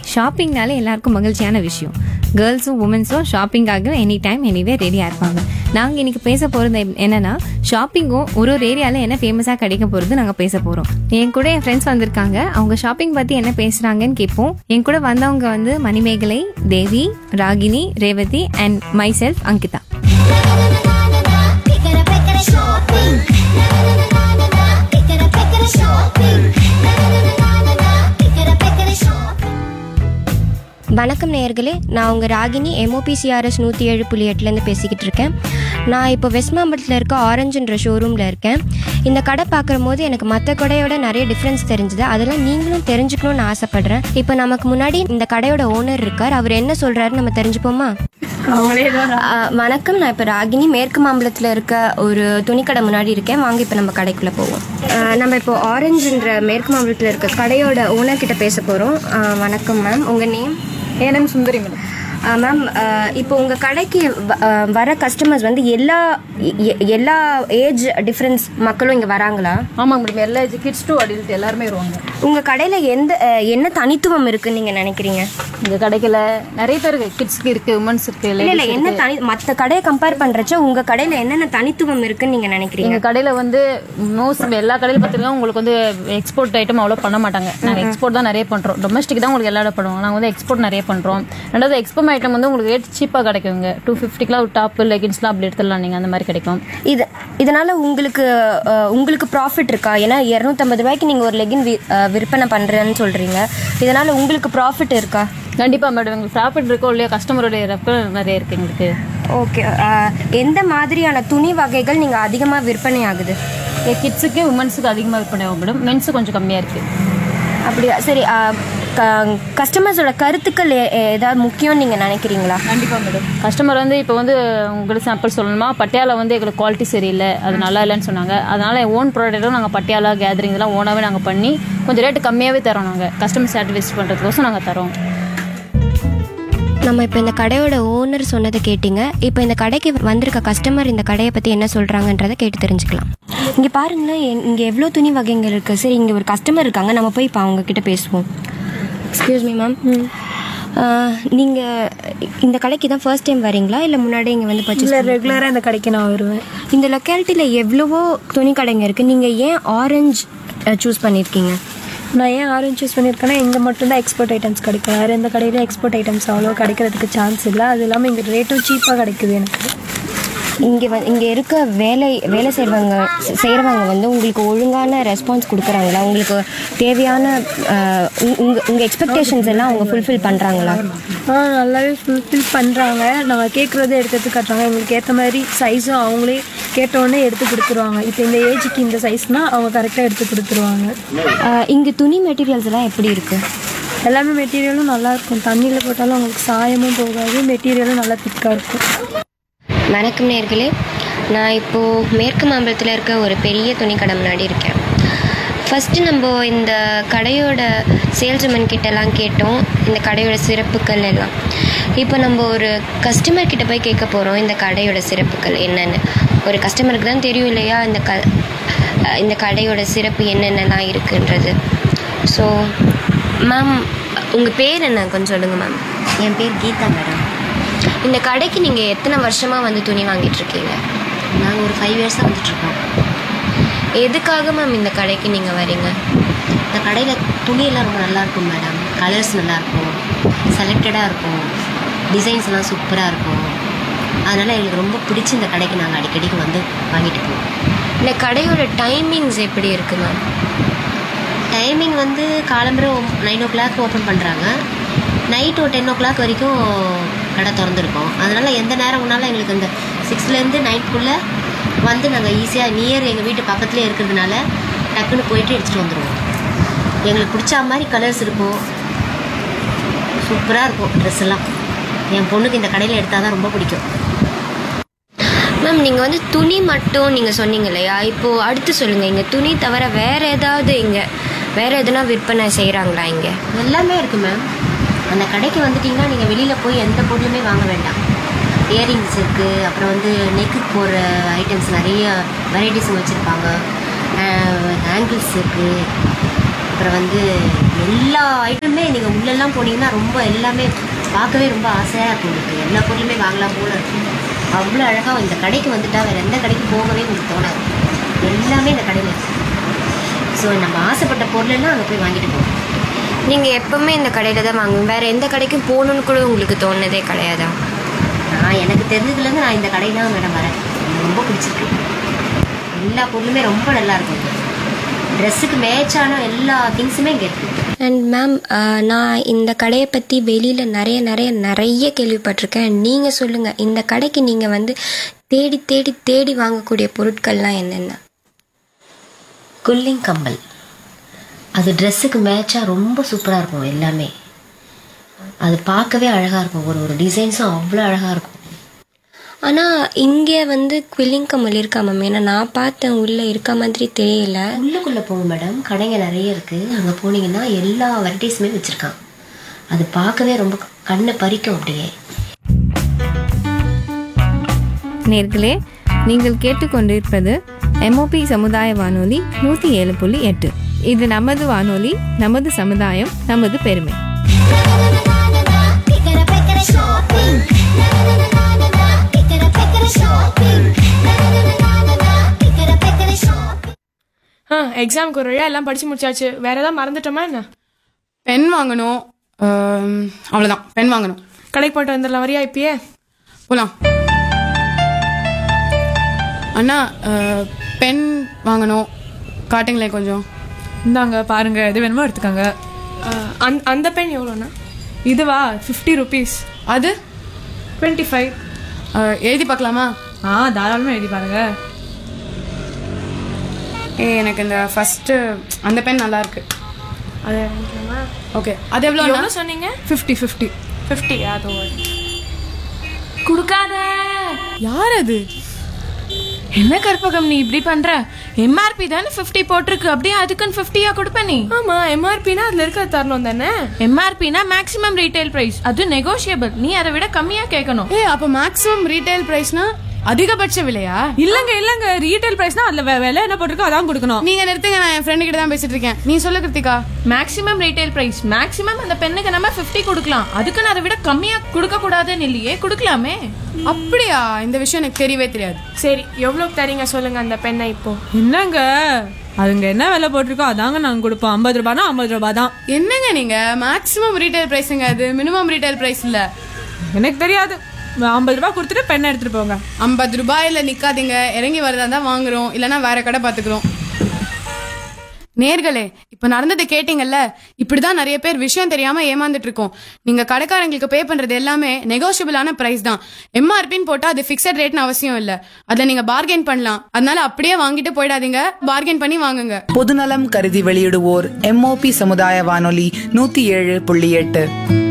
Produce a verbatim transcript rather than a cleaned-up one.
ஷாப்பிங்னாலே எல்லாருக்கும் மகிழ்ச்சியான விஷயம். கேர்ள்ஸும் உமன்ஸும் ஷாப்பிங்காக எனி டைம் எனிவே ரெடியாக இருப்பாங்க. நாங்கள் இன்னைக்கு பேச போகிறது என்னன்னா, ஷாப்பிங்கும் ஒரு ஒரு ஏரியாவில் என்ன ஃபேமஸாக கிடைக்க போகிறது நாங்கள் பேச போகிறோம். என் கூட என் ஃப்ரெண்ட்ஸ் வந்திருக்காங்க. அவங்க ஷாப்பிங் பற்றி என்ன பேசுகிறாங்கன்னு கேட்போம். என் கூட வந்தவங்க வந்து மணிமேகலை, தேவி, Ragini, Revathi and my self Ankita. வணக்கம் நேயர்களே, நான் உங்கள் ராகினி எம்ஓபிசிஆர்எஸ் நூற்றி ஏழு புள்ளி எட்டுலேருந்து பேசிக்கிட்டு இருக்கேன். நான் இப்போ வெஸ்ட் மாம்பலத்தில் இருக்க ஆரஞ்சுன்ற ஷோரூமில் இருக்கேன். இந்த கடை பார்க்குற போது எனக்கு மற்ற கடையோட நிறைய டிஃப்ரென்ஸ் தெரிஞ்சுது. அதெல்லாம் நீங்களும் தெரிஞ்சுக்கணும்னு ஆசைப்பட்றேன். இப்போ நமக்கு முன்னாடி இந்த கடையோட ஓனர் இருக்கார். அவர் என்ன சொல்கிறாருன்னு நம்ம தெரிஞ்சுப்போமா? வணக்கம், நான் இப்போ ராகினி மேற்கு மாம்பலத்தில் இருக்க ஒரு துணிக்கடை முன்னாடி இருக்கேன். வாங்க இப்போ நம்ம கடைக்குள்ளே போவோம். நம்ம இப்போ ஆரஞ்சுன்ற மேற்கு மாம்பலத்தில் இருக்க கடையோட ஓனர்கிட்ட பேச போகிறோம். வணக்கம் மேம், உங்கள் நேம்? என் நேம் சுந்தரி மேடம். மேம், இப்போ உங்கள் கடைக்கு வர கஸ்டமர்ஸ் வந்து எல்லா எல்லா ஏஜ் டிஃப்ரென்ஸ் மக்களும் இங்கே வராங்களா? ஆமாங்க மேடம், எல்லா ஏஜ் கிட்ஸ் டு அடல்ட் எல்லாருமே வருவாங்க. உங்கள் கடையில் எந்த என்ன தனித்துவம் இருக்குன்னு நீங்கள் நினைக்கிறீங்க? எங்கள் கடையில் நிறைய பேர் இருக்குது. கிட்ஸ்க்கு இருக்குது, உமன்ஸ் இருக்குது. இல்லை இல்லை என்ன தனி மற்ற கடையை கம்பேர் பண்ணுறச்ச உங்கள் கடையில் என்னென்ன தனித்துவம் இருக்குன்னு நீங்கள் நினைக்கிறீங்க? எங்கள் கடையில் வந்து மோஸ்ட் எல்லா கடையில் பார்த்துருக்கோம். உங்களுக்கு வந்து எக்ஸ்போர்ட் ஐட்டம் அவ்வளோ பண்ண மாட்டாங்க. நாங்கள் எக்ஸ்போர்ட் தான் நிறைய பண்ணுறோம். டொமஸ்டிக் தான் உங்களுக்கு எல்லா இடம் பண்ணுவோம். நாங்கள் வந்து எக்ஸ்போர்ட் நிறைய பண்ணுறோம். ரெண்டாவது எக்ஸ்போர்ட் ஐட்டம் வந்து உங்களுக்கு ரேட் சீப்பாக கிடைக்குங்க. டூ ஃபிஃப்டிக்கெலாம் ஒரு டாப்பு லெகின்ஸ்லாம் அப்படி எடுத்துடலாம் நீங்கள். அந்த மாதிரி கிடைக்கும். இது இதனால உங்களுக்கு உங்களுக்கு ப்ராஃபிட் இருக்கா? ஏன்னா இரநூத்தம்பது ரூபாய்க்கு நீங்கள் ஒரு லெகின் விற்பனை பண்ணுறேன்னு சொல்கிறீங்க. இதனால உங்களுக்கு ப்ராஃபிட் இருக்கா? கண்டிப்பாக மேடம், எங்களுக்கு ப்ராஃபிட் இருக்கோ இல்லையா, கஸ்டமருடைய ரெஃபர் நிறைய இருக்குது எங்களுக்கு. ஓகே, எந்த மாதிரியான துணி வகைகள் நீங்கள் அதிகமாக விற்பனை ஆகுது? கிட்ஸுக்கு உமன்ஸுக்கு அதிகமாக விற்பனை ஆகும் மேடம். மென்ஸு கொஞ்சம் கம்மியாக இருக்குது. அப்படியா? சரி, கஸ்டமர்ஸோட கருத்துக்கள் ஏதாவது முக்கியம்னு நீங்கள் நினைக்கிறீங்களா? கண்டிப்பாக மேடம். கஸ்டமர் வந்து இப்போ வந்து உங்களுக்கு சாம்பிள் சொல்லணுமா, பட்டியாலா வந்து எங்களுக்கு குவாலிட்டி சரியில்லை, அது நல்லா இல்லைன்னு சொன்னாங்க. அதனால் ஓன் ப்ராடக்ட்டும் நாங்கள் பட்டியாலா கேதரிங் இதெல்லாம் ஓனாகவே நாங்கள் பண்ணி கொஞ்சம் ரேட்டு கம்மியாகவே தரோம். நாங்கள் கஸ்டமர் சாட்டிஸ்ஃபை பண்ணுறதுக்கோசம் நாங்கள் தரோம். நம்ம இப்போ இந்த கடையோட ஓனர் சொன்னதை கேட்டிங்க. இப்போ இந்த கடைக்கு வந்திருக்க கஸ்டமர் இந்த கடையை பற்றி என்ன சொல்கிறாங்கன்றதை கேட்டு தெரிஞ்சுக்கலாம். இங்கே பாருங்களேன், இங்கே எவ்வளோ துணி வகைகள் இருக்குது. சரி, இங்கே ஒரு கஸ்டமர் இருக்காங்க, நம்ம போய் இப்போ அவங்கக்கிட்ட பேசுவோம். எக்ஸ்கியூஸ் மீ மேம், நீங்கள் இந்த கடைக்கு தான் ஃபர்ஸ்ட் டைம் வரீங்களா இல்லை முன்னாடி இங்கே வந்து பர்ச்சேஸ்? இல்லை, ரெகுலராக இந்த கடைக்கு நான் வருவேன். இந்த லொக்காலிட்டியில் எவ்வளவோ துணி கடைங்க இருக்குது. நீங்கள் ஏன் ஆரஞ்சு சூஸ் பண்ணியிருக்கீங்க? நான் ஏன் ஆரஞ்சு சூஸ் பண்ணியிருக்கேன்னா, இங்கே மட்டும்தான் எக்ஸ்போர்ட் ஐட்டம்ஸ் கிடைக்கும். வேறு எந்த கடையிலும் எக்ஸ்போர்ட் ஐட்டம்ஸ் அவ்வளோ கிடைக்கிறதுக்கு சான்ஸ் இல்லை. அது இல்லாமல் இங்கே ரேட்டும் சீப்பாக கிடைக்குது எனக்கு. இங்கே வ இங்கே இருக்க வேலை வேலை செய்கிறவங்க செய்கிறவங்க வந்து உங்களுக்கு ஒழுங்கான ரெஸ்பான்ஸ் கொடுக்குறாங்களா? உங்களுக்கு தேவையான உங்கள் உங்கள் எக்ஸ்பெக்டேஷன்ஸ் எல்லாம் அவங்க ஃபுல்ஃபில் பண்ணுறாங்களா? ஆ, நல்லாவே ஃபுல்ஃபில் பண்ணுறாங்க. நாங்கள் கேட்குறத எடுத்து காட்டுறாங்க. எங்களுக்கு ஏற்ற மாதிரி சைஸும் அவங்களே கேட்டோடனே எடுத்து கொடுத்துருவாங்க. இப்போ இந்த ஏஜுக்கு இந்த சைஸ்னால் அவங்க கரெக்டாக எடுத்து கொடுத்துருவாங்க. இங்கே துணி மெட்டீரியல்ஸ் எல்லாம் எப்படி இருக்குது? எல்லாமே மெட்டீரியலும் நல்லாயிருக்கும். தண்ணியில் போட்டாலும் அவங்களுக்கு சாயமும் போகாது, மெட்டீரியலும் நல்லா திக்காக இருக்கும். வணக்கம் நேயர்களே, நான் இப்போது மேற்கு மாம்பலத்தில் இருக்க ஒரு பெரிய துணி கடை முன்னாடி இருக்கேன். ஃபஸ்ட்டு நம்ம இந்த கடையோட சேல்ஸ்மேன் கிட்டலாம் கேட்டோம் இந்த கடையோட சிறப்புகள் எல்லாம். இப்போ நம்ம ஒரு கஸ்டமர் கிட்ட போய் கேட்க போகிறோம் இந்த கடையோட சிறப்புகள் என்னென்னு. ஒரு கஸ்டமருக்கு தான் தெரியும் இல்லையா இந்த க இந்த கடையோட சிறப்பு என்னென்னலாம் இருக்குன்றது. ஸோ மேம், உங்கள் பேர் என்ன கொஞ்சம் சொல்லுங்கள் மேம். என் பேர் கீதா மேடம். இந்த கடைக்கு நீங்கள் எத்தனை வருஷமாக வந்து துணி வாங்கிட்டுருக்கீங்க? நாங்கள் ஒரு ஃபைவ் இயர்ஸாக வந்துட்டுருக்கோம். எதுக்காக மேம் இந்த கடைக்கு நீங்கள் வரீங்க? இந்த கடையில் துணியெல்லாம் ரொம்ப நல்லாயிருக்கும் மேடம். கலர்ஸ் நல்லாயிருக்கும், செலக்டடாக இருக்கும், டிசைன்ஸ்லாம் சூப்பராக இருக்கும். அதனால் எங்களுக்கு ரொம்ப பிடிச்சி இந்த கடைக்கு நாங்கள் அடிக்கடிக்கு வந்து வாங்கிட்டு போவோம். இந்த கடையோட டைமிங்ஸ் எப்படி இருக்குது மேம்? டைமிங் வந்து காலம்பரை நைன் ஓ கிளாக் ஓப்பன் பண்ணுறாங்க. நைட் ஒரு டென் ஓ கிளாக் வரைக்கும் கடை திறந்துருக்கோம். அதனால் எந்த நேரம் வேணாலும் எங்களுக்கு அந்த சிக்ஸ்லேருந்து நைட்டுக்குள்ளே வந்து நாங்கள் ஈஸியாக நியர் எங்கள் வீட்டு பக்கத்துலேயே இருக்கிறதுனால டக்குன்னு போயிட்டு எடுத்துகிட்டு வந்துடுவோம். எங்களுக்கு பிடிச்ச மாதிரி கலர்ஸ் இருக்கும், சூப்பராக இருக்கும் ட்ரெஸ் எல்லாம். என் பொண்ணுக்கு இந்த கடையில் எடுத்தால் தான் ரொம்ப பிடிக்கும். மேம், நீங்கள் வந்து துணி மட்டும் நீங்கள் சொன்னீங்க இல்லையா, இப்போது அடுத்து சொல்லுங்கள், இங்கே துணி தவிர வேறு ஏதாவது இங்கே வேறு எதுனா விற்பனை செய்கிறாங்களா? இங்கே எல்லாமே இருக்குது மேம். அந்த கடைக்கு வந்துட்டிங்கன்னா நீங்கள் வெளியில் போய் எந்த பொருளுமே வாங்க வேண்டாம். இயரிங்ஸ் இருக்குது, அப்புறம் வந்து நெக்குக்கு போடுற ஐட்டம்ஸ் நிறைய வெரைட்டிஸும் வச்சுருப்பாங்க. ஆங்கிள்ஸ் இருக்குது, அப்புறம் வந்து எல்லா ஐட்டமுமே நீங்கள் உள்ளே உள்ளெல்லாம் போனீங்கன்னா ரொம்ப எல்லாமே பார்க்கவே ரொம்ப ஆசையாக இருக்கும். உங்களுக்கு எல்லா பொருளுமே வாங்கலாம் போல இருக்கும். அவ்வளோ அழகாக இந்த கடைக்கு வந்துட்டால் வேறு எந்த கடைக்கு போகவே உங்களுக்கு தோணாது. எல்லாமே இந்த கடையில் இருக்குது. ஸோ நம்ம ஆசைப்பட்ட பொருளெல்லாம் அங்கே போய் வாங்கிட்டு போவோம். நீங்கள் எப்போவுமே இந்த கடையில் தான் வாங்குவீங்க, வேறு எந்த கடைக்கும் போகணுன்னு கூட உங்களுக்கு தோணுனதே கிடையாதா? நான் எனக்கு தெரிஞ்சதுலேருந்து நான் இந்த கடை தான் மேடம் வரேன். எனக்கு ரொம்ப பிடிச்சிருக்கு. எல்லா பொருளுமே ரொம்ப நல்லாயிருக்கும். ட்ரெஸ்ஸுக்கு மேட்சான எல்லா திங்ஸுமே இங்கே இருக்குது. அண்ட் மேம், நான் இந்த கடையை பற்றி வெளியில் நிறைய நிறைய நிறைய கேள்விப்பட்டிருக்கேன். நீங்கள் சொல்லுங்கள், இந்த கடைக்கு நீங்கள் வந்து தேடி தேடி தேடி வாங்கக்கூடிய பொருட்கள்லாம் என்னென்ன? குல்லிங் கம்பல், அது ட்ரெஸ்ஸுக்கு மேட்சாக ரொம்ப சூப்பராக இருக்கும். எல்லாமே அது பார்க்கவே அழகாக இருக்கும். ஒரு ஒரு டிசைன்ஸும் அவ்வளோ அழகாக இருக்கும். ஆனால் இங்கே வந்து குவில்லிங் கம்மல் இருக்கா மேம்? ஏன்னா நான் பார்த்தேன், உள்ளே இருக்க மாதிரி தெரியல. உள்ளுக்குள்ளே போகும் மேடம், கடைங்க நிறைய இருக்குது. அங்கே போனீங்கன்னா எல்லா வெரைட்டிஸுமே வச்சுருக்கான். அது பார்க்கவே ரொம்ப கண்ணை பறிக்கும். அப்படியே நேர்களே, நீங்கள் கேட்டுக்கொண்டிருப்பது எம்ஓபி சமுதாய வானொலி நூற்றி ஏழு புள்ளி எட்டு. இது நமது வானொலி, நமது சமுதாயம், நமது பெருமை. ஆ எக்ஸாமுக்கு ஒரு வழியாக எல்லாம் படித்து முடிச்சாச்சு. வேற ஏதாவது மறந்துட்டோமா என்ன? பென் வாங்கணும். ஆம், அவ்வளோதான், பென் வாங்கணும். கடைக்கு போயிட்டு வந்துடலாம். வரியா இப்பயே? போகலாம். அண்ணா, பென் வாங்கணும், காட்டுங்களேன் கொஞ்சம். இந்தாங்க பாருங்க, எது வேணுமோ எடுத்துக்கோங்க. அந் அந்த பென் எவ்வளோண்ணா? இதுவா? Fifty rupees. அது டுவெண்ட்டி ஃபைவ். எழுதி பார்க்கலாமா? ஆ தாராளமாக எழுதி பாருங்க. ஏ, எனக்கு இந்த ஃபஸ்ட்டு அந்த பென் நல்லா இருக்கு. அது ஓகே, அது எவ்வளோ எவ்வளோ சொன்னீங்க? Fifty fifty fifty. அது கொடுக்காத. யார் அது? என்ன கற்பகம் நீ இப்படி பண்ற? எம்ஆர்பி தானே ஃபிஃப்டி போட்டிருக்கு, அப்படியே அதுக்குன்னு ஃபிஃப்டியா கொடுப்ப நீ? ஆமா, எம்ஆர்பினா அதுல இருக்க தரணும் தானே. எம்ஆர்பினா மேக்ஸிமம் ரீட்டைல் பிரைஸ், அது நெகோஷியபிள். நீ அதை விட கம்மியா கேட்கணும். ஏ, அப்போ மேக்ஸிமம் ரீட்டைல் ப்ரைஸ்னா அதிகபட்ச விலையா? இல்லங்க இல்லங்க, ரீட்டைல் பிரைஸ்னா அதுல விலை என்ன போட்டிருக்கோ அதான் கொடுக்கணும். நீங்க நிறுத்துங்க, நான் என் ஃப்ரெண்டு கிட்ட தான் பேசிட்டு இருக்கேன். நீ சொல்லு Kiruthika. Maximum retail price, maximum அந்த பெண்ணுக்கு நம்ம ஃபிஃப்டி கொடுக்கலாம், அதுக்குன்னு அதை விட கம்மியா கொடுக்க கூடாதுன்னு இல்லையே, கொடுக்கலாமே. அப்படியா? இந்த விஷயம் எனக்கு தெரியவே தெரியாது. சரி, எவ்வளோக்கு தரீங்க சொல்லுங்க அந்த பெண்ணை இப்போ? என்னங்க, அதுங்க என்ன விலை போட்டிருக்கோ அதாங்க நாங்க கொடுப்போம். ஐம்பது ரூபானா ஐம்பது ரூபாய் தான். என்னங்க நீங்க, மேக்ஸிமம் ரீட்டைல் பிரைஸுங்க அது, மினிமம் ரீட்டைல் பிரைஸ் இல்ல. எனக்கு தெரியாது. ஐம்பது ரூபாய் கொடுத்துட்டு பெண்ணை எடுத்துட்டு போங்க. ஐம்பது ரூபாயில நிக்காதீங்க, இறங்கி வரதா தான் வாங்குறோம், இல்லைன்னா வேற கடை பார்த்துக்கிறோம். நேர்களே, இப்ப நடந்தது கேட்டீங்கல்ல, இப்படிதான் நிறைய பேர் விஷயம் தெரியாம ஏமாந்துட்டு இருக்கோம். நீங்க கடைக்காரங்களுக்கு பே பண்றது எல்லாமே நெகோஷியபிளான பிரைஸ் தான். எம்ஆர்பின்னு போட்டா அது பிக்சட் ரேட்னு அவசியம் இல்ல, அதுல நீங்க பார்கெயின் பண்ணலாம். அதனால அப்படியே வாங்கிட்டு போயிடாதீங்க, பார்கெயின் பண்ணி வாங்குங்க. பொதுநலம் கருதி வெளியிடுவோர் எம்ஓபி சமுதாய வானொலி நூத்தி ஏழு புள்ளி எட்டு.